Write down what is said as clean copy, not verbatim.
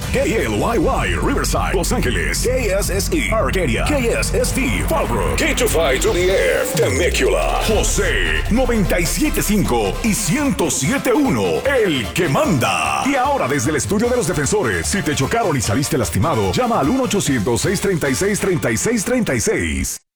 KLYY Riverside, Los Ángeles, KSSE Arcadia, KSST Fallbrook, K25-2DF Temecula, José 97.5 y 107.1, el que manda. Y ahora desde el estudio de los defensores, si te chocaron y saliste lastimado, llama al 1-800-636-3636.